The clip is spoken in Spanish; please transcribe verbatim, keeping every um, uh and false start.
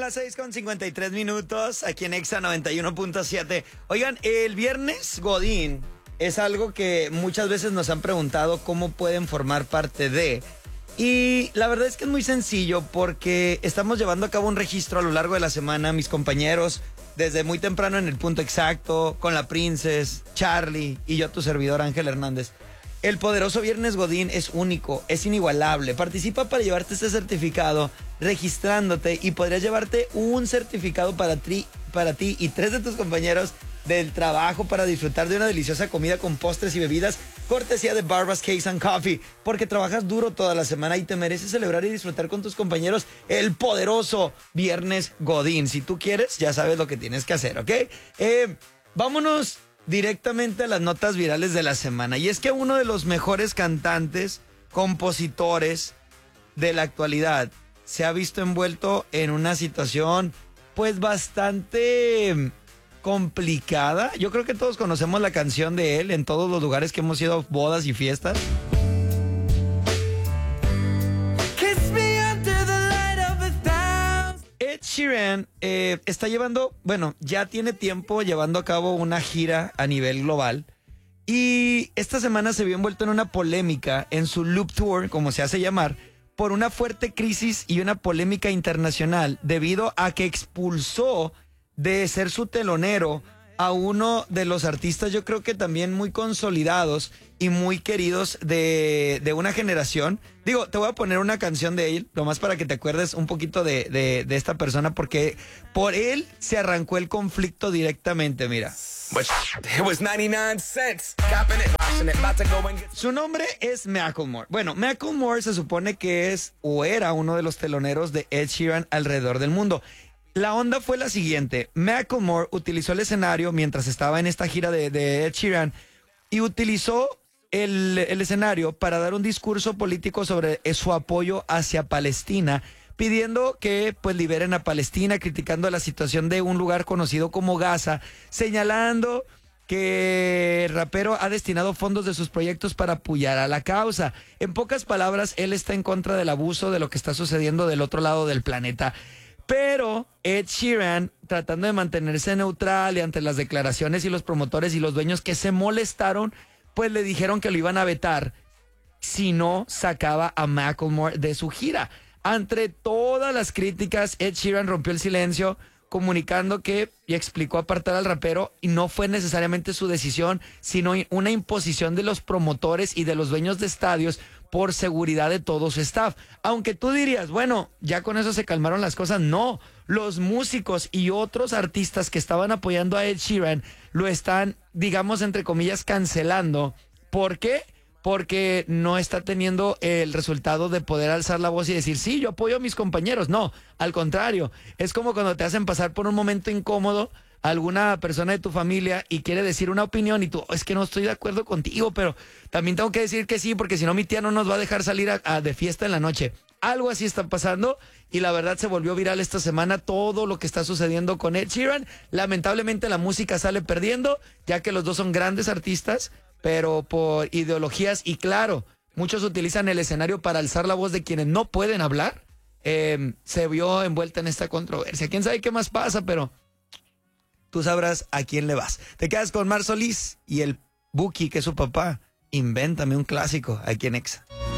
Las seis con cincuenta y tres minutos, aquí en Exa noventa y uno punto siete. Oigan, el viernes Godín es algo que muchas veces nos han preguntado cómo pueden formar parte de. Y la verdad es que es muy sencillo porque estamos llevando a cabo un registro a lo largo de la semana, mis compañeros, desde muy temprano en el punto exacto, con la Princess, Charlie y yo, tu servidor Ángel Hernández. El poderoso Viernes Godín es único, es inigualable. Participa para llevarte este certificado registrándote y podrías llevarte un certificado para ti, para ti y tres de tus compañeros del trabajo para disfrutar de una deliciosa comida con postres y bebidas cortesía de Barbas Cakes and Coffee, porque trabajas duro toda la semana y te mereces celebrar y disfrutar con tus compañeros el poderoso Viernes Godín. Si tú quieres, ya sabes lo que tienes que hacer, ¿ok? Eh, vámonos directamente a las notas virales de la semana. Y es que uno de los mejores cantantes, compositores de la actualidad se ha visto envuelto en una situación pues bastante complicada. Yo creo que todos conocemos la canción de él en todos los lugares que hemos ido a bodas y fiestas. Ed Sheeran eh, está llevando, bueno, ya tiene tiempo llevando a cabo una gira a nivel global y esta semana se vio envuelto en una polémica en su Loop Tour, como se hace llamar, por una fuerte crisis y una polémica internacional debido a que expulsó de ser su telonero a uno de los artistas, yo creo que también muy consolidados y muy queridos de, de una generación. Digo, te voy a poner una canción de él, nomás para que te acuerdes un poquito de, de, de esta persona, porque por él se arrancó el conflicto directamente, mira. Su nombre es Macklemore. Bueno, Macklemore se supone que es o era uno de los teloneros de Ed Sheeran alrededor del mundo. La onda fue la siguiente. Macklemore utilizó el escenario mientras estaba en esta gira de, de Ed Sheeran y utilizó el, el escenario para dar un discurso político sobre su apoyo hacia Palestina, pidiendo que pues liberen a Palestina, criticando la situación de un lugar conocido como Gaza, señalando que el rapero ha destinado fondos de sus proyectos para apoyar a la causa. En pocas palabras, él está en contra del abuso de lo que está sucediendo del otro lado del planeta. Pero Ed Sheeran, tratando de mantenerse neutral y ante las declaraciones y los promotores y los dueños que se molestaron, pues le dijeron que lo iban a vetar si no sacaba a Macklemore de su gira. Ante todas las críticas, Ed Sheeran rompió el silencio, comunicando que y explicó apartar al rapero y no fue necesariamente su decisión, sino una imposición de los promotores y de los dueños de estadios por seguridad de todo su staff. Aunque tú dirías, bueno, ya con eso se calmaron las cosas. No, los músicos y otros artistas que estaban apoyando a Ed Sheeran lo están, digamos, entre comillas, cancelando. ¿Por qué? Porque no está teniendo el resultado de poder alzar la voz y decir, sí, yo apoyo a mis compañeros. No, al contrario, es como cuando te hacen pasar por un momento incómodo a alguna persona de tu familia y quiere decir una opinión y tú, es que no estoy de acuerdo contigo, pero también tengo que decir que sí, porque si no mi tía no nos va a dejar salir a, a de fiesta en la noche. Algo así está pasando y la verdad se volvió viral esta semana todo lo que está sucediendo con Ed Sheeran. Lamentablemente la música sale perdiendo, ya que los dos son grandes artistas, pero por ideologías y claro, muchos utilizan el escenario para alzar la voz de quienes no pueden hablar. Eh, se vio envuelta en esta controversia. ¿Quién sabe qué más pasa? Pero tú sabrás a quién le vas. Te quedas con Mar Solís y el Buki, que es su papá. Invéntame un clásico aquí en Exa.